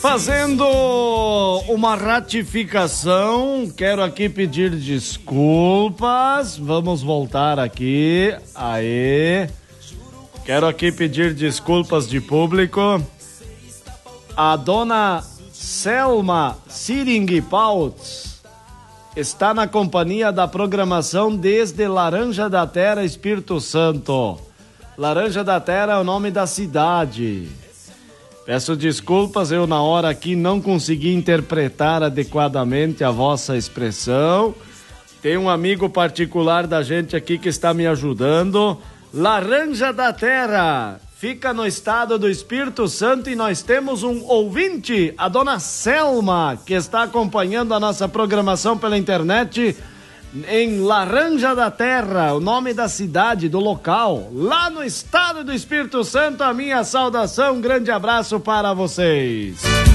Fazendo uma ratificação, quero aqui pedir desculpas. Vamos voltar aqui. Aê. Quero aqui pedir desculpas de público. A dona Selma Siring Pauts está na companhia da programação desde Laranja da Terra, Espírito Santo. Laranja da Terra é o nome da cidade. Peço desculpas, eu na hora aqui não consegui interpretar adequadamente a vossa expressão. Tem um amigo particular da gente aqui que está me ajudando. Laranja da Terra fica no estado do Espírito Santo e nós temos um ouvinte, a dona Selma, que está acompanhando a nossa programação pela internet em Laranja da Terra, o nome da cidade, do local, lá no estado do Espírito Santo. A minha saudação, um grande abraço para vocês.